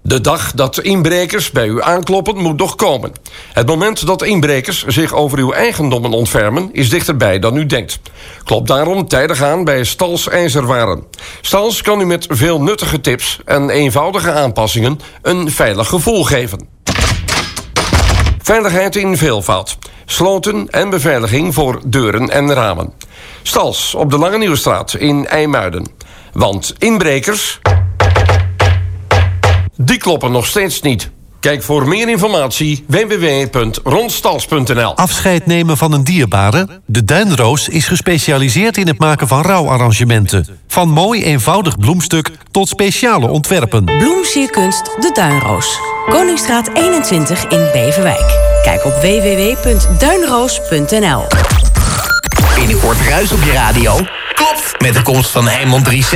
De dag dat inbrekers bij u aankloppen moet nog komen. Het moment dat inbrekers zich over uw eigendommen ontfermen is dichterbij dan u denkt. Klop daarom tijdig aan bij Stals IJzerwaren. Stals kan u met veel nuttige tips en eenvoudige aanpassingen een veilig gevoel geven. Veiligheid in veelvoud. Sloten en beveiliging voor deuren en ramen. Stals op de Lange Nieuwstraat in IJmuiden. Want inbrekers, die kloppen nog steeds niet. Kijk voor meer informatie www.ronstals.nl. Afscheid nemen van een dierbare? De Duinroos is gespecialiseerd in het maken van rouwarrangementen. Van mooi eenvoudig bloemstuk tot speciale ontwerpen. Bloemsierkunst De Duinroos. Koningsstraat 21 in Beverwijk. Kijk op www.duinroos.nl. Binnenkort ruis op je radio. Klopt. Met de komst van Heijmans 3